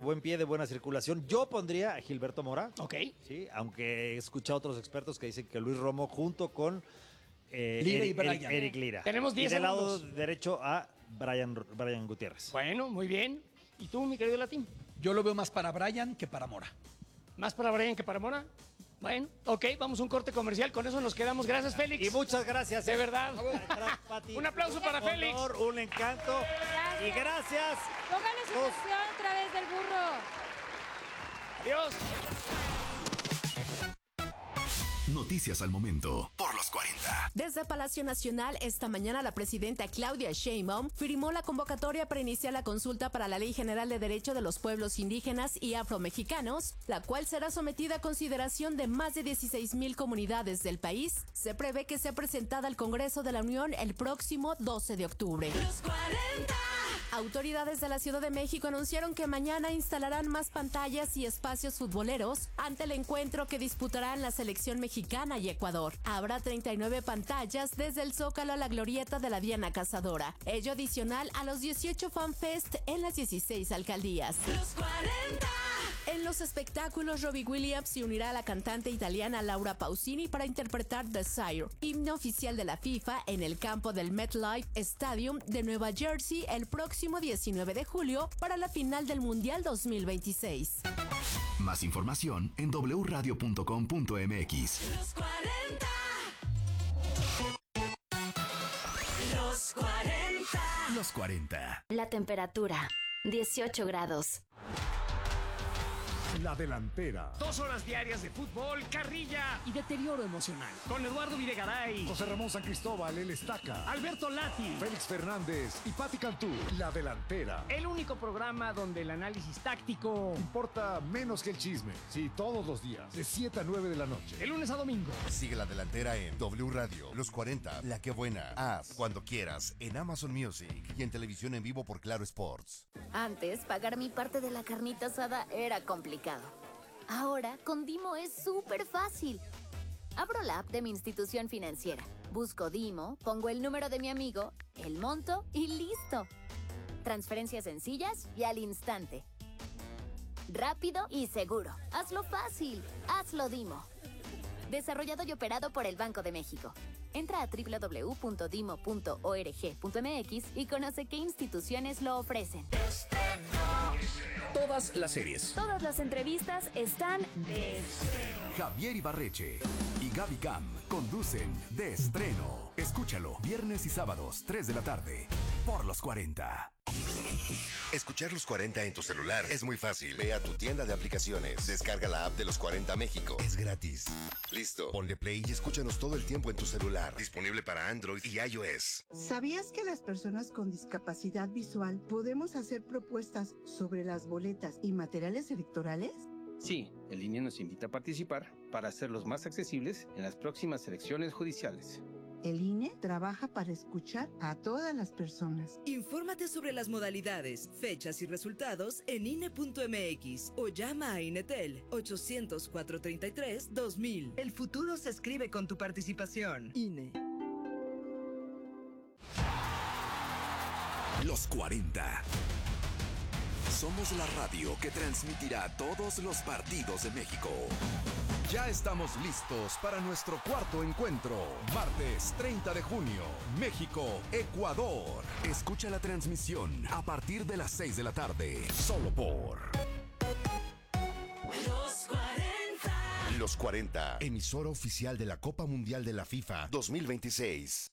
buen pie, de buena circulación. Yo pondría a Gilberto Mora. Ok. Sí, aunque he escuchado a otros expertos que dicen que Luis Romo junto con Lira y Brian. Eric Lira. Tenemos 10 Y del lado segundos. derecho a Brian Gutiérrez. Bueno, muy bien. ¿Y tú, mi querido Latín? Yo lo veo más para Brian que para Mora. ¿Más para Brian que para Mora? Bueno, ok, vamos a un corte comercial. Con eso nos quedamos. Gracias, Félix. Y muchas gracias. De verdad. Pati. Un aplauso para Un Félix. honor, un encanto. Gracias. Y gracias. Póngale su canción otra vez del burro. Adiós. Noticias al momento por los 40. Desde Palacio Nacional, esta mañana la presidenta Claudia Sheinbaum firmó la convocatoria para iniciar la consulta para la Ley General de Derecho de los Pueblos Indígenas y Afromexicanos, la cual será sometida a consideración de más de 16,000 comunidades del país. Se prevé que sea presentada al Congreso de la Unión el próximo 12 de octubre. Los 40. Autoridades de la Ciudad de México anunciaron que mañana instalarán más pantallas y espacios futboleros ante el encuentro que disputarán la selección mexicana y Ecuador. Habrá 39 pantallas desde el Zócalo a la glorieta de la Diana Cazadora, ello adicional a los 18 FanFest en las 16 alcaldías. Los 40. En los espectáculos, Robbie Williams se unirá a la cantante italiana Laura Pausini para interpretar Desire, himno oficial de la FIFA, en el campo del MetLife Stadium de Nueva Jersey el próximo 19 de julio para la final del Mundial 2026. Más información en wradio.com.mx. Los 40. Los 40. Los 40. La temperatura, 18 grados. La delantera. 2 horas diarias de fútbol, carrilla y deterioro emocional. Con Eduardo Videgaray, José Ramón San Cristóbal, el Estaca. Alberto Lati. Félix Fernández y Pati Cantú. La delantera. El único programa donde el análisis táctico Importa menos que el chisme. Sí, todos los días. De 7 a 9 de la noche. de lunes a domingo. Sigue La Delantera en W Radio, Los 40, La Que Buena, Haz, Cuando Quieras, en Amazon Music y en televisión en vivo por Claro Sports. Antes, pagar mi parte de la carnita asada era complicado. Ahora, con Dimo es súper fácil. Abro la app de mi institución financiera, busco Dimo, pongo el número de mi amigo, el monto y listo. Transferencias sencillas y al instante. Rápido y seguro. Hazlo fácil. Hazlo Dimo. Desarrollado y operado por el Banco de México. Entra a www.dimo.org.mx y conoce qué instituciones lo ofrecen. Todas las series. Todas las entrevistas están de Javier Ibarreche y Gaby Cam conducen De Estreno. Escúchalo viernes y sábados, 3 de la tarde, por los 40. Escuchar Los 40 en tu celular es muy fácil. Ve a tu tienda de aplicaciones, descarga la app de Los 40 México. Es gratis. Listo. Ponle play y escúchanos todo el tiempo en tu celular. Disponible para Android y iOS. ¿Sabías que las personas con discapacidad visual podemos hacer propuestas sobre las boletas y materiales electorales? Sí, el INE nos invita a participar para hacerlos más accesibles en las próximas elecciones judiciales. El INE trabaja para escuchar a todas las personas. Infórmate sobre las modalidades, fechas y resultados en INE.mx o llama a INETEL 800-433-2000. El futuro se escribe con tu participación. INE. Los 40. Somos la radio que transmitirá todos los partidos de México. Ya estamos listos para nuestro cuarto encuentro. Martes 30 de junio, México, Ecuador. Escucha la transmisión a partir de las 6 de la tarde, solo por Los 40. Los 40, emisora oficial de la Copa Mundial de la FIFA 2026.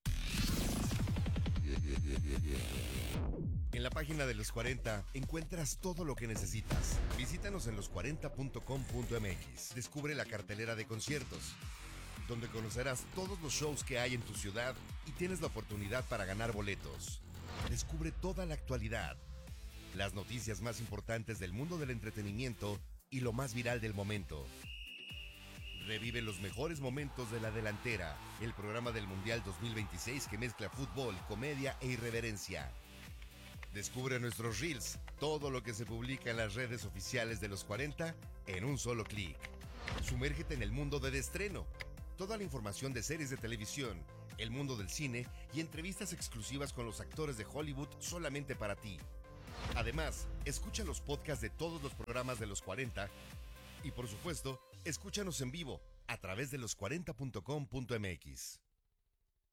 En la página de Los 40 encuentras todo lo que necesitas. Visítanos en los40.com.mx. Descubre la cartelera de conciertos, donde conocerás todos los shows que hay en tu ciudad y tienes la oportunidad para ganar boletos. Descubre toda la actualidad, las noticias más importantes del mundo del entretenimiento y lo más viral del momento. Revive los mejores momentos de La Delantera, el programa del Mundial 2026 que mezcla fútbol, comedia e irreverencia. Descubre nuestros reels, todo lo que se publica en las redes oficiales de Los 40 en un solo clic. Sumérgete en el mundo de estreno. Toda la información de series de televisión, el mundo del cine y entrevistas exclusivas con los actores de Hollywood solamente para ti. Además, escucha los podcasts de todos los programas de Los 40 y, por supuesto, escúchanos en vivo a través de los40.com.mx.